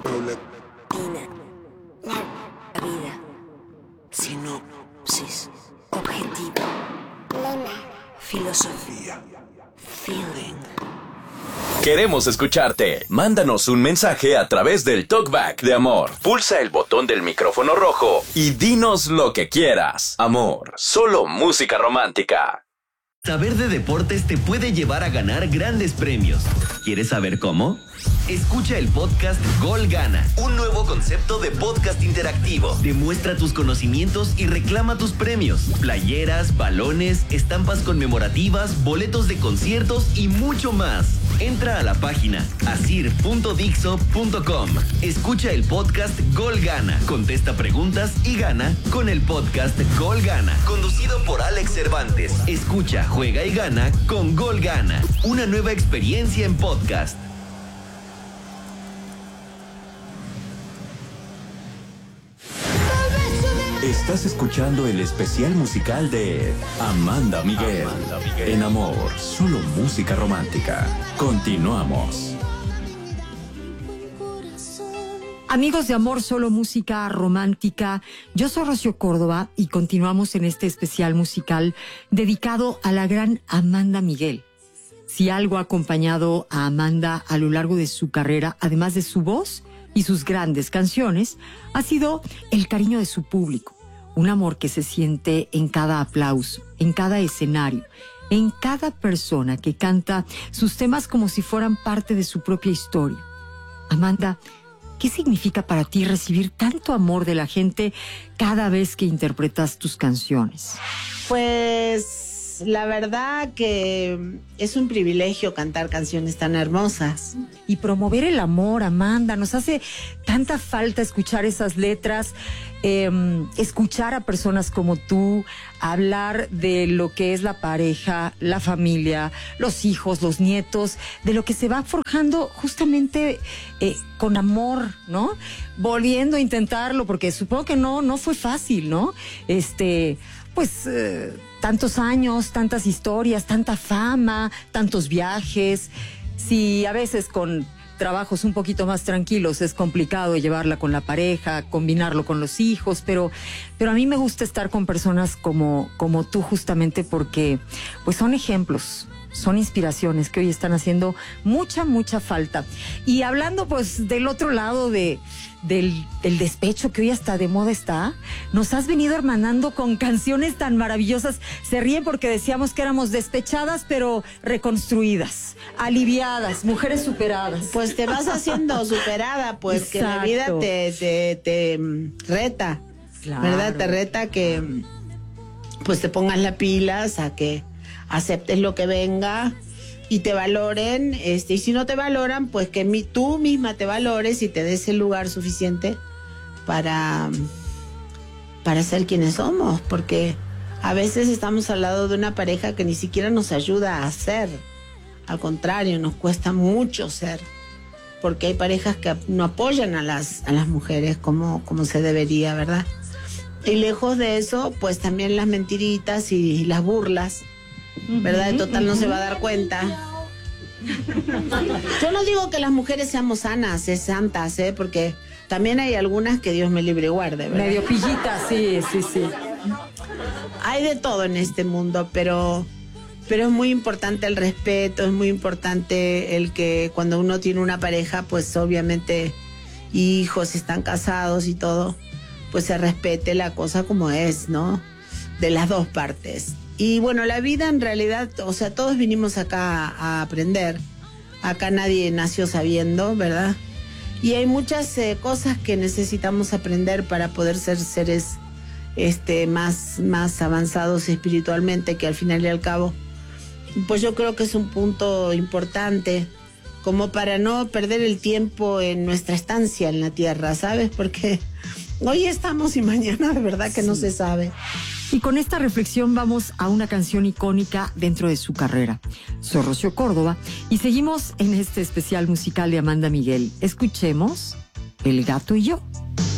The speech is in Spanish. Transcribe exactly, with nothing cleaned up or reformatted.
Pina. La vida. Sinopsis. Objetivo. Lema. Filosofía. Feeling. Queremos escucharte. Mándanos un mensaje a través del Talkback de Amor. Pulsa el botón del micrófono rojo y dinos lo que quieras. Amor, solo música romántica. Saber de deportes te puede llevar a ganar grandes premios. ¿Quieres saber cómo? Escucha el podcast Gol Gana, un nuevo concepto de podcast interactivo. Demuestra tus conocimientos y reclama tus premios. Playeras, balones, estampas conmemorativas, boletos de conciertos y mucho más. Entra a la página asir punto dixo punto com. Escucha el podcast Gol Gana. Contesta preguntas y gana con el podcast Gol Gana. Conducido por Alex Cervantes. Escucha, juega y gana con Gol Gana. Una nueva experiencia en podcast. Estás escuchando el especial musical de Amanda Miguel. Amanda Miguel. En Amor, solo música romántica. Continuamos. Amigos de Amor, solo música romántica. Yo soy Rocío Córdoba y continuamos en este especial musical dedicado a la gran Amanda Miguel. Si algo ha acompañado a Amanda a lo largo de su carrera, además de su voz y sus grandes canciones, ha sido el cariño de su público. Un amor que se siente en cada aplauso, en cada escenario, en cada persona que canta sus temas como si fueran parte de su propia historia. Amanda, ¿qué significa para ti recibir tanto amor de la gente cada vez que interpretas tus canciones? Pues la verdad que es un privilegio cantar canciones tan hermosas. Y promover el amor, Amanda, nos hace tanta falta escuchar esas letras, eh, escuchar a personas como tú, hablar de lo que es la pareja, la familia, los hijos, los nietos, de lo que se va forjando justamente eh, con amor, ¿no? Volviendo a intentarlo, porque supongo que no, no fue fácil, ¿no? Este, pues... Eh, tantos años, tantas historias, tanta fama, tantos viajes. Si a veces con trabajos un poquito más tranquilos es complicado llevarla con la pareja, combinarlo con los hijos, pero, pero a mí me gusta estar con personas como, como tú, justamente porque pues son ejemplos, son inspiraciones que hoy están haciendo mucha, mucha falta. Y hablando pues del otro lado de... Del, del despecho, que hoy hasta de moda está, nos has venido hermanando con canciones tan maravillosas. Se ríen porque decíamos que éramos despechadas, pero reconstruidas, aliviadas, mujeres superadas. Pues te vas haciendo superada, pues. Exacto. Que la vida te, te, te reta, claro. ¿Verdad? Te reta que pues te pongas las pilas, a que aceptes lo que venga y te valoren, este, y si no te valoran, pues que mi, tú misma te valores y te des el lugar suficiente para, para ser quienes somos, porque a veces estamos al lado de una pareja que ni siquiera nos ayuda a ser, al contrario, nos cuesta mucho ser, porque hay parejas que no apoyan a las, a las mujeres como, como se debería, ¿verdad? Y lejos de eso, pues también las mentiritas y las burlas, ¿verdad? De total no se va a dar cuenta. Yo no digo que las mujeres seamos sanas, es santas, ¿eh? Porque también hay algunas que Dios me libre y guarde, ¿verdad? Medio pillitas, sí, sí, sí. Hay de todo en este mundo, pero, pero es muy importante el respeto, es muy importante el que cuando uno tiene una pareja, pues obviamente hijos, están casados y todo, pues se respete la cosa como es, ¿no? De las dos partes. Y bueno, la vida en realidad, o sea, todos vinimos acá a aprender. Acá nadie nació sabiendo, ¿verdad? Y hay muchas eh, cosas que necesitamos aprender para poder ser seres este, más, más avanzados espiritualmente, que al final y al cabo, pues yo creo que es un punto importante, como para no perder el tiempo en nuestra estancia en la tierra, ¿sabes? Porque hoy estamos y mañana de verdad que sí. No se sabe. Y con esta reflexión vamos a una canción icónica dentro de su carrera. Soy Rocío Córdoba y seguimos en este especial musical de Amanda Miguel. Escuchemos El gato y yo.